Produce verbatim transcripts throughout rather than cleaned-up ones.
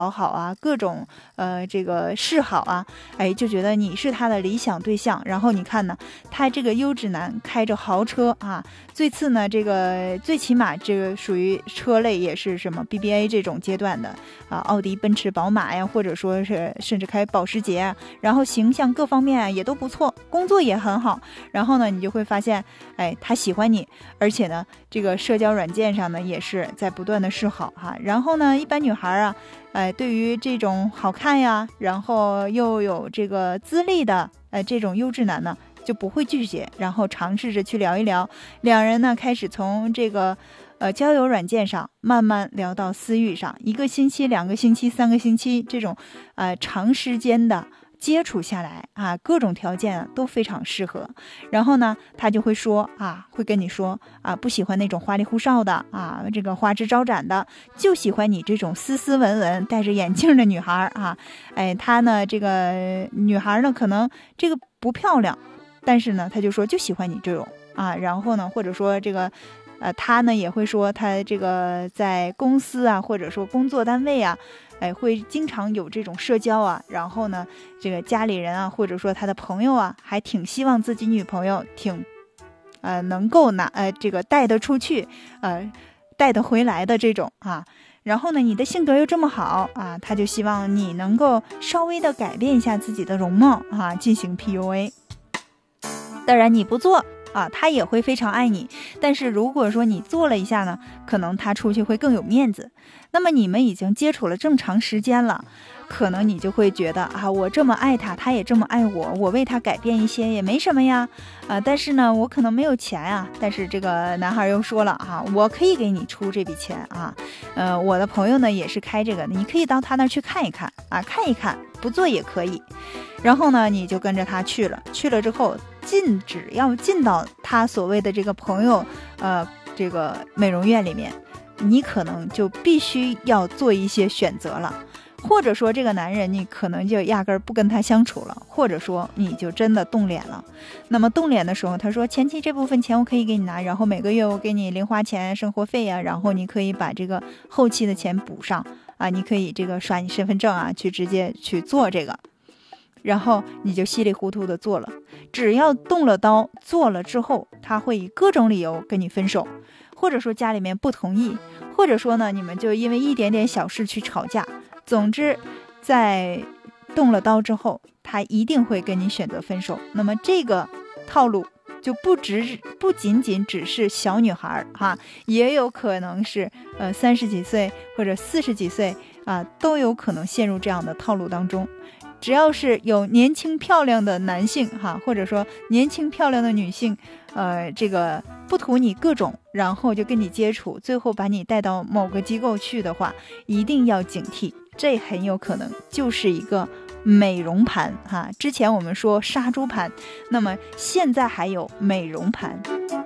讨好啊，各种呃这个示好啊，哎，就觉得你是他的理想对象。然后你看呢，他这个优质男开着豪车啊，最次呢这个最起码这个属于车类也是什么 B B A 这种阶段的啊，奥迪、奔驰、宝马呀，或者说是甚至开保时捷啊，然后形象各方面啊也都不错，工作也很好。然后呢，你就会发现，哎，他喜欢你，而且呢，这个社交软件上呢也是在不断的示好哈。然后呢，一般女孩啊。哎，对于这种好看呀，然后又有这个资历的，哎，这种优质男呢，就不会拒绝，然后尝试着去聊一聊。两人呢，开始从这个呃交友软件上慢慢聊到私域上，一个星期、两个星期、三个星期这种呃长时间的接触下来啊，各种条件啊都非常适合。然后呢，他就会说啊，会跟你说啊，不喜欢那种花里胡哨的啊，这个花枝招展的，就喜欢你这种斯斯文文、戴着眼镜的女孩啊。哎，他呢，这个女孩呢，可能这个不漂亮，但是呢，他就说就喜欢你这种啊。然后呢，或者说这个。呃，他呢也会说他这个在公司啊，或者说工作单位啊，哎，会经常有这种社交啊。然后呢，这个家里人啊，或者说他的朋友啊，还挺希望自己女朋友挺，呃，能够拿呃这个带得出去，呃，带得回来的这种啊。然后呢，你的性格又这么好啊，他就希望你能够稍微的改变一下自己的容貌啊，进行 P U A。当然你不做。啊，他也会非常爱你，但是如果说你做了一下呢，可能他出去会更有面子。那么你们已经接触了这么长时间了，可能你就会觉得啊，我这么爱他，他也这么爱我，我为他改变一些也没什么呀。啊，但是呢，我可能没有钱啊。但是这个男孩又说了啊，我可以给你出这笔钱啊。呃，我的朋友呢也是开这个，你可以到他那儿去看一看啊，看一看，不做也可以。然后呢，你就跟着他去了，去了之后。进只要进到他所谓的这个朋友呃这个美容院里面，你可能就必须要做一些选择了，或者说这个男人你可能就压根儿不跟他相处了，或者说你就真的动脸了。那么动脸的时候，他说前期这部分钱我可以给你拿，然后每个月我给你零花钱生活费啊，然后你可以把这个后期的钱补上啊，你可以这个刷你身份证啊，去直接去做这个。然后你就稀里糊涂的做了，只要动了刀做了之后，他会以各种理由跟你分手，或者说家里面不同意，或者说呢你们就因为一点点小事去吵架。总之在动了刀之后，他一定会跟你选择分手。那么这个套路就不只不仅仅只是小女孩哈，也有可能是呃三十几岁或者四十几岁啊，都有可能陷入这样的套路当中。只要是有年轻漂亮的男性哈，或者说年轻漂亮的女性，呃，这个不图你各种，然后就跟你接触，最后把你带到某个机构去的话，一定要警惕，这很有可能就是一个美容盘哈。之前我们说杀猪盘，那么现在还有美容盘。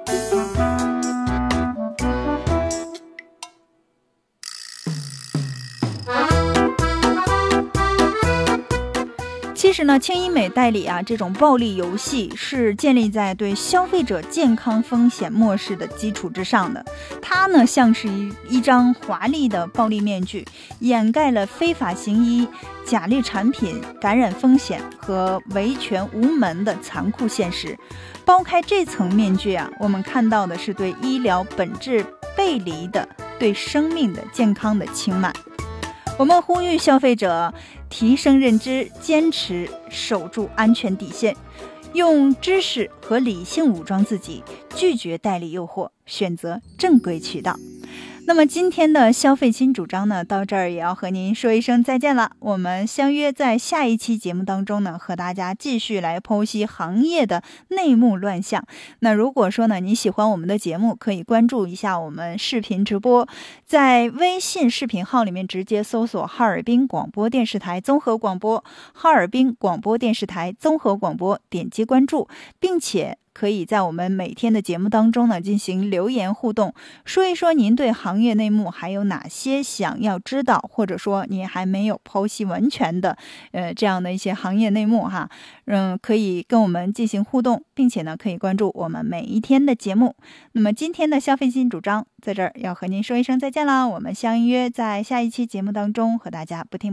其实呢，轻医美代理啊，这种暴力游戏是建立在对消费者健康风险漠视的基础之上的。它呢，像是一一张华丽的暴力面具，掩盖了非法行医、假劣产品、感染风险和维权无门的残酷现实。剥开这层面具啊，我们看到的是对医疗本质背离的、对生命的健康的轻慢。我们呼吁消费者提升认知，坚持守住安全底线，用知识和理性武装自己，拒绝代理诱惑，选择正规渠道。那么今天的消费新主张呢，到这儿也要和您说一声再见了。我们相约在下一期节目当中呢，和大家继续来剖析行业的内幕乱象。那如果说呢，你喜欢我们的节目，可以关注一下我们视频直播，在微信视频号里面直接搜索哈尔滨广播电视台综合广播，哈尔滨广播电视台综合广播，点击关注，并且可以在我们每天的节目当中呢进行留言互动，说一说您对行业内幕还有哪些想要知道，或者说您还没有剖析完全的呃这样的一些行业内幕哈，嗯，可以跟我们进行互动，并且呢可以关注我们每一天的节目。那么今天的消费新主张在这儿要和您说一声再见啦，我们相约在下一期节目当中和大家不听